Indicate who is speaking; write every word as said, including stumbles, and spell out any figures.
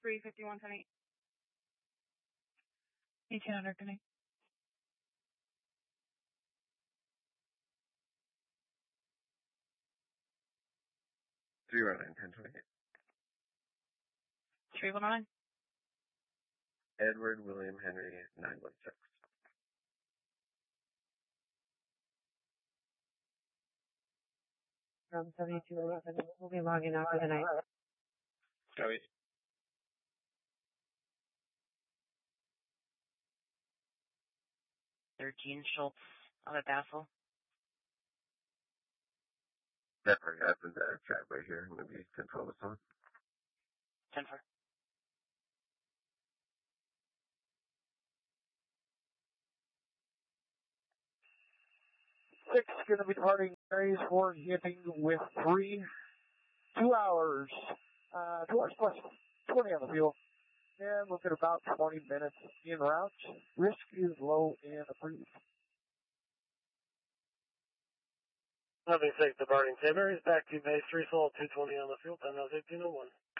Speaker 1: three fifty-one ten eight. eighteen hundred, connect.
Speaker 2: three one nine, ten twenty-eight.
Speaker 1: three one nine.
Speaker 2: Edward William Henry, nine one six.
Speaker 3: From seventy-two eleven, we'll be logging out for the night.
Speaker 2: Copy.
Speaker 4: thirteen Schultz on a Bassel.
Speaker 2: That part happens at a driveway here, maybe ten twelve or something.
Speaker 4: ten four.
Speaker 5: Six going to be departing Mary's for hitting with three, two hours, uh, two hours plus twenty on the fuel. And look at about twenty minutes en route. Risk is low and approved.
Speaker 6: Nothing six departing Saint Mary's back to base, three sold, two twenty on the fuel, time now fifteen oh one.